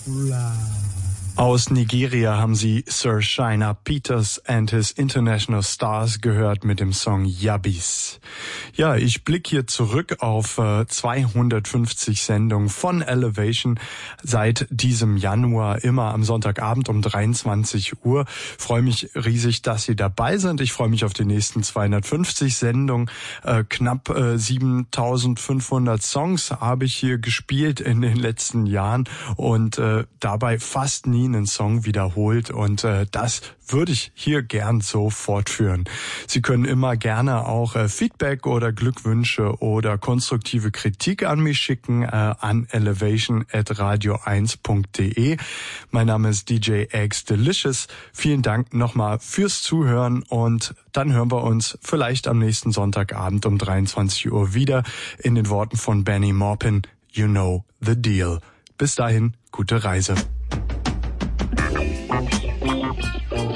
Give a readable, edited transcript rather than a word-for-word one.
Aus Nigeria haben Sie Sir Shina Peters and his International Stars gehört mit dem Song Yabis. Ja, ich blicke hier zurück auf 250 Sendungen von Elevation seit diesem Januar, immer am Sonntagabend um 23 Uhr. Freue mich riesig, dass Sie dabei sind. Ich freue mich auf die nächsten 250 Sendungen. Knapp 7500 Songs habe ich hier gespielt in den letzten Jahren und dabei fast nie einen Song wiederholt und das würde ich hier gern so fortführen. Sie können immer gerne auch Feedback oder Glückwünsche oder konstruktive Kritik an mich schicken an elevation@radio1.de. Mein Name ist DJ Eggs Delicious. Vielen Dank nochmal fürs Zuhören und dann hören wir uns vielleicht am nächsten Sonntagabend um 23 Uhr wieder in den Worten von Benny Maupin. You know the deal. Bis dahin, gute Reise.